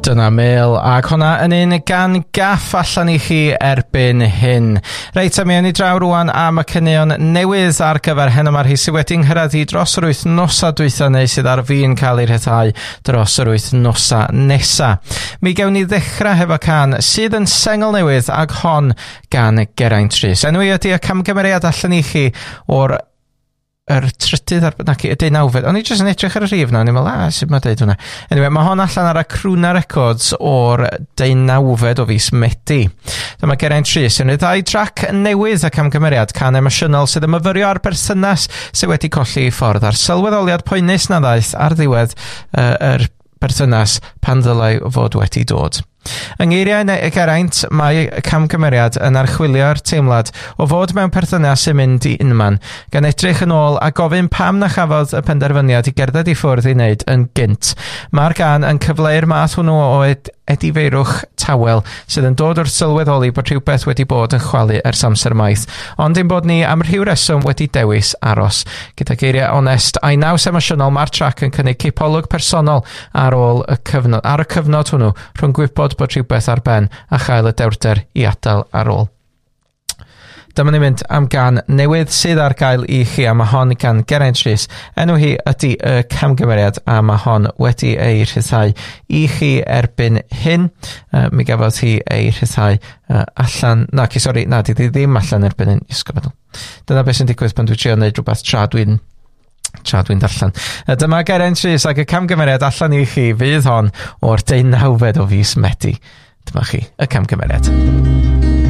Dyna Mêl, ac hwnna yn un gan gaff allan i chi erbyn hyn. Reit, mi yn i draw rwan am y caneuon newydd ar gyfer heno mae'r hi sydd wedi'n nghyrraedd dros yr wythnosa dwytha neu sydd ar fi'n cael ei rhyddhau dros yr wythnosa nesa. Mi gewn ni ddechrau hefo can sydd yn sengl newydd ac hon gan Geraint Rhys. Enw i ydy y camgymeriad allan i chi o'r trydydd ar y deunawfed. O'n i jyst yn edrych ar y rhif na, o'n i'n meddwl, sut mae'n deud hwnna? Anyway, mae hon allan ar y Crwna Records o'r deunawfed o fis Medi. Dyma Geraint Rhys yn rhyddhau trac newydd y camgymeriad can emosiynol sydd yn myfyrio ar berthynas sydd wedi colli i ffordd ar sylweddoliad poenus na ddaeth ar ddiwedd yr berthynas pan ddylai fod wedi dod. Yng ngeiriau Geraint, mae camgymeriad yn archwilio'r teimlad o fod mewn perthynas sy'n mynd i unman, gan edrych yn ôl a gofyn pam na chafodd y penderfyniad i gerdded i ffwrdd i wneud yn gynt. Mae'r gan yn cyfleu'r math hwnnw o edifeirwch tawel sydd yn dod wrth sylweddoli bod rhywbeth wedi bod yn chwalu ers amser maith, ond ein bod ni am rhyw reswm wedi dewis aros. Gyda geiriau onest a'i naws emosiynol, mae'r trac yn cynnig cipolwg personol ar y cyfnod hwnnw rhwng gwybod bod rhywbeth ar ben a chael y dewrder i adael ar ôl. Dyma ni'n mynd am gan newydd sydd ar gael i chi, a mae hon gan Geraint Rhys. Enw hi ydy y camgymeriad, a mae hon wedi ei rhyddhau i chi erbyn hyn. Mi gafodd hi ei rhyddhau allan... dydi ddim allan erbyn hyn. Dyna beth sy'n digwydd pan dwi'n trio wneud rhywbeth tra dwi'n darllen. Dyma Geraint Rhys ac y camgymeriad allan i chi fydd hon o'r deunawfed o fis Medi. Dyma chi y camgymeriad.